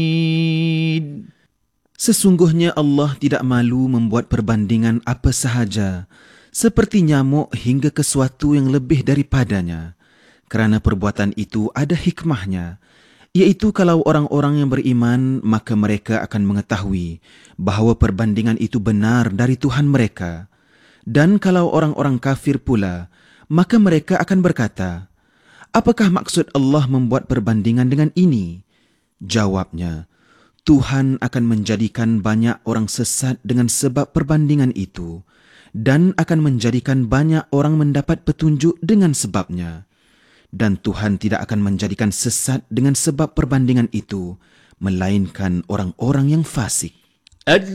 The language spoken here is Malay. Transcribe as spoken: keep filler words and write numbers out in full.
Sesungguhnya Allah tidak malu membuat perbandingan apa sahaja, seperti nyamuk hingga ke sesuatu yang lebih daripadanya. Kerana perbuatan itu ada hikmahnya, iaitu kalau orang-orang yang beriman, maka mereka akan mengetahui bahawa perbandingan itu benar dari Tuhan mereka. Dan kalau orang-orang kafir pula, maka mereka akan berkata, apakah maksud Allah membuat perbandingan dengan ini? Jawabnya, Tuhan akan menjadikan banyak orang sesat dengan sebab perbandingan itu, dan akan menjadikan banyak orang mendapat petunjuk dengan sebabnya. Dan Tuhan tidak akan menjadikan sesat dengan sebab perbandingan itu, melainkan orang-orang yang fasik.